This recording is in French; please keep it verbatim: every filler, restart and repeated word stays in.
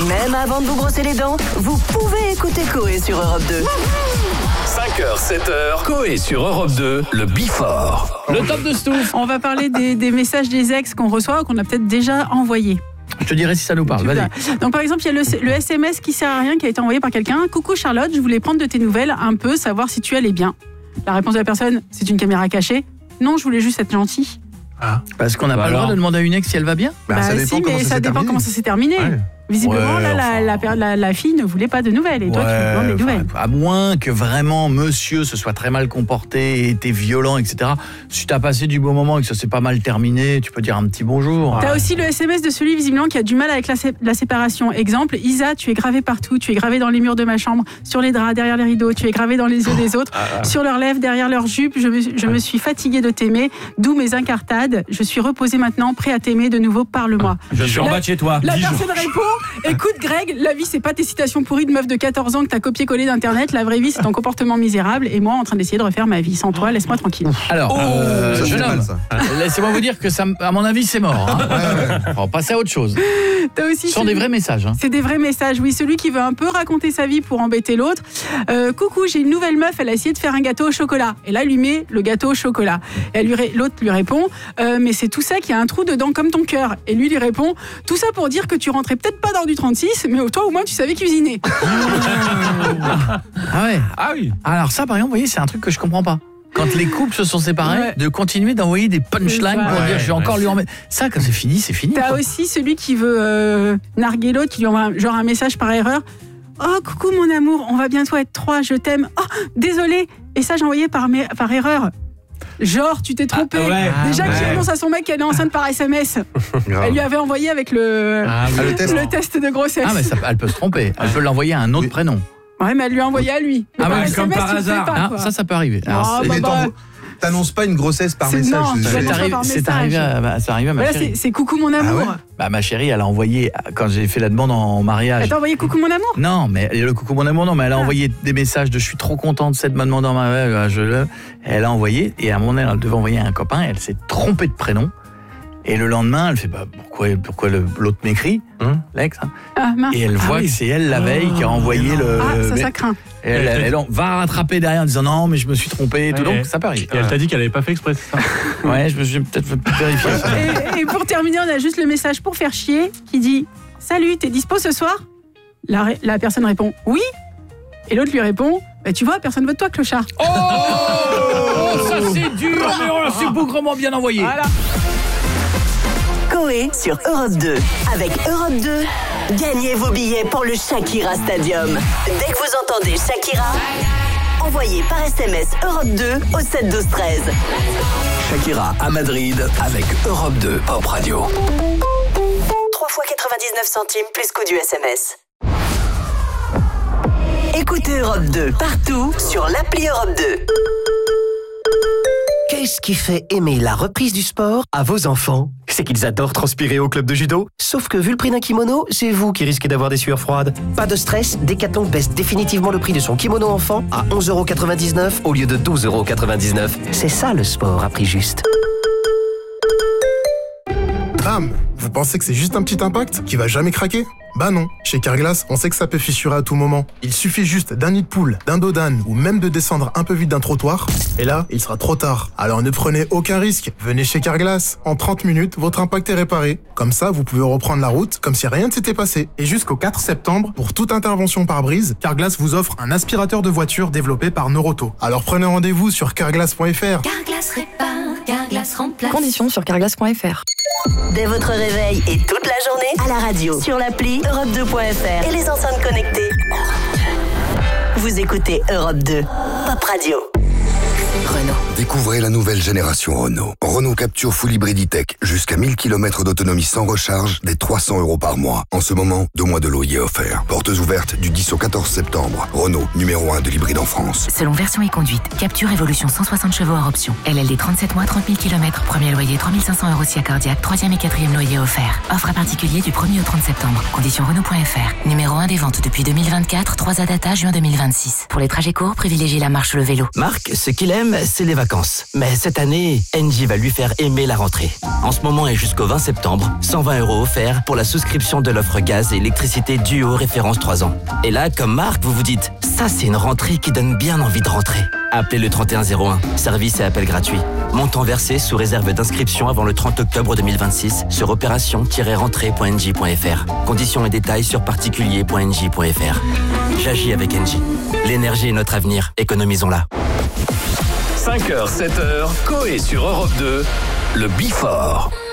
Même avant de vous brosser les dents, vous pouvez écouter Coé sur Europe deux. cinq heures, sept heures, Coé sur Europe deux, le Before. Le top de Stouff. On va parler des, des messages des ex qu'on reçoit ou qu'on a peut-être déjà envoyés. Je te dirai si ça nous parle, vas-y. Donc par exemple, il y a le, le S M S qui sert à rien qui a été envoyé par quelqu'un. Coucou Charlotte, je voulais prendre de tes nouvelles un peu, savoir si tu allais bien. La réponse de la personne, c'est une caméra cachée. Non, je voulais juste être gentil. Ah. Parce qu'on n'a bah pas alors. le droit de demander à une ex si elle va bien. Bah, bah ça dépend si, mais ça, ça dépend comment ça s'est terminé. Ouais. Visiblement, ouais, là, enfin... la, la, la, la fille ne voulait pas de nouvelles. Et toi, ouais, tu lui demandes des nouvelles. À moins que vraiment monsieur se soit très mal comporté, était violent, et cetera. Si t'as passé du bon moment et que ça s'est pas mal terminé, tu peux dire un petit bonjour. T'as ouais. aussi le S M S de celui, visiblement, qui a du mal avec la, sé- la séparation. Exemple, Isa, tu es gravé partout. Tu es gravé dans les murs de ma chambre, sur les draps, derrière les rideaux. Tu es gravé dans les yeux des autres, ah, sur leurs lèvres, derrière leurs jupes. Je me, je me suis fatiguée de t'aimer. D'où mes incartades. Je suis reposée maintenant, prêt à t'aimer de nouveau. Parle-moi. Je suis en bas de chez toi. La personne répond, écoute Greg, la vie c'est pas tes citations pourries de meuf de quatorze ans que t'as copié-collé d'internet, la vraie vie c'est ton comportement misérable et moi en train d'essayer de refaire ma vie sans toi, laisse-moi tranquille. Alors, oh, euh, ça, jeune homme, laissez-moi vous dire que ça, à mon avis c'est mort. Hein. Ouais, ouais. On va passer à autre chose. T'as aussi Ce sont des vrais messages. Hein. C'est des vrais messages, oui. Celui qui veut un peu raconter sa vie pour embêter l'autre. Euh, coucou, j'ai une nouvelle meuf, elle a essayé de faire un gâteau au chocolat. Et là, elle lui met le gâteau au chocolat. Et elle lui ré... l'autre lui répond, euh, mais c'est tout ça qui a un trou dedans comme ton cœur. Et lui lui répond, tout ça pour dire que tu rentrais peut-être pas dans du trente-six, mais toi au moins tu savais cuisiner. Ah ouais. Ah oui. Alors ça, par exemple, vous voyez, c'est un truc que je comprends pas. Quand les couples se sont séparés, ouais. de continuer d'envoyer des punchlines pour ouais, dire je vais encore ouais. lui en mettre. Ça, quand c'est fini, c'est fini. T'as quoi. aussi celui qui veut euh, narguer l'autre, qui lui envoie un, genre un message par erreur. Oh, coucou mon amour, on va bientôt être trois, je t'aime. Oh, désolé. Et ça, j'ai envoyé par, par erreur. Genre, tu t'es trompé. Ah, ouais. Déjà ah, qu'il ouais. annonce à son mec qu'elle est enceinte par S M S. Elle lui avait envoyé avec le, ah, le, le, test. le test de grossesse. Ah, mais ça, elle peut se tromper. Elle peut l'envoyer à un autre oui. prénom. Ouais, mais elle lui a envoyé à lui. Mais ah, par ouais, S M S, comme par hasard. Pas, ah, ça, ça peut arriver. Alors, oh, bah, bah, t'annonces pas une grossesse par message. Non, c'est, arrivé, c'est arrivé à, c'est arrivé à ma voilà, chérie. C'est, c'est coucou mon amour. Ah ouais bah, ma chérie, elle a envoyé, quand j'ai fait la demande en mariage. Elle t'a envoyé coucou mon amour? Non, mais le coucou mon amour, non, mais elle a ah. envoyé des messages de je suis trop contente, cette m'a demandé en mariage. Je, elle a envoyé, et à un moment donné, elle devait envoyer à un copain, elle s'est trompée de prénom. Et le lendemain, elle fait bah, pourquoi, pourquoi le, l'autre m'écrit, hum? l'ex, hein ah, et elle voit ah, oui. que c'est elle la veille oh, qui a envoyé le. Ah, ça, ça craint. Et elle, elle, elle, elle va rattraper derrière en disant non, mais je me suis trompé et tout, ouais. donc ça peut arriver. Et elle t'a dit qu'elle avait pas fait exprès, c'est ça? Ouais, je me suis peut-être vérifier. et, et pour terminer, on a juste le message pour faire chier qui dit salut, t'es dispo ce soir? La, la personne répond oui. Et l'autre lui répond bah, tu vois, personne veut de toi, clochard. Oh, oh ça c'est dur, mais oh, c'est bougrement bien envoyé. Voilà. Coé sur Europe deux. Avec Europe deux, gagnez vos billets pour le Shakira Stadium. Dès que vous entendez Shakira, envoyez par S M S Europe deux au sept douze treize. Shakira à Madrid avec Europe deux Pop Radio. trois fois quatre-vingt-dix-neuf centimes plus coût du S M S. Écoutez Europe deux partout sur l'appli Europe deux. Qu'est-ce qui fait aimer la reprise du sport à vos enfants? C'est qu'ils adorent transpirer au club de judo. Sauf que vu le prix d'un kimono, c'est vous qui risquez d'avoir des sueurs froides. Pas de stress, Decathlon baisse définitivement le prix de son kimono enfant à onze euros quatre-vingt-dix-neuf au lieu de douze euros quatre-vingt-dix-neuf. C'est ça le sport à prix juste. Bam! Vous pensez que c'est juste un petit impact qui va jamais craquer? Bah non, chez Carglass, on sait que ça peut fissurer à tout moment. Il suffit juste d'un nid de poule, d'un dos d'âne ou même de descendre un peu vite d'un trottoir, et là, il sera trop tard. Alors ne prenez aucun risque, venez chez Carglass. En trente minutes, votre impact est réparé. Comme ça, vous pouvez reprendre la route comme si rien ne s'était passé. Et jusqu'au quatre septembre, pour toute intervention pare-brise, Carglass vous offre un aspirateur de voiture développé par Neuroto. Alors prenez rendez-vous sur carglass point f r. Carglass répare, Carglass remplace. Conditions sur carglass point f r. Dès votre réveil et toute la journée, à la radio, sur l'appli Europe deux point f r et les enceintes connectées. Vous écoutez Europe deux, Pop Radio. Renault. Découvrez la nouvelle génération Renault. Renault Capture Full Hybrid E-Tech. Jusqu'à mille kilomètres d'autonomie sans recharge, dès trois cents euros par mois. En ce moment, deux mois de loyer offerts. Portes ouvertes du dix au quatorze septembre. Renault, numéro un de l'hybride en France. Selon version et conduite, Capture Evolution cent soixante chevaux hors option. L L D trente-sept mois, trente mille kilomètres. Premier loyer trois mille cinq cents euros si accordiaque. Troisième et quatrième loyer offert. Offre à particulier du premier au trente septembre. Conditions Renault point f r. Numéro un des ventes depuis deux mille vingt-quatre. trois à data, juin deux mille vingt-six. Pour les trajets courts, privilégiez la marche ou le vélo. Marc, ce qu'il aime, c'est les vacances. Mais cette année, Engie va lui faire aimer la rentrée. En ce moment et jusqu'au vingt septembre, cent vingt euros offerts pour la souscription de l'offre gaz et électricité Duo référence trois ans. Et là, comme Marc, vous vous dites, ça c'est une rentrée qui donne bien envie de rentrer. Appelez le trente et un zéro un, service et appel gratuit. Montant versé sous réserve d'inscription avant le trente octobre deux mille vingt-six sur opération tiret rentrée point engie point f r. Conditions et détails sur particulier point engie point f r. J'agis avec Engie. L'énergie est notre avenir, économisons-la. cinq heures, sept heures, Coé sur Europe deux, le Before.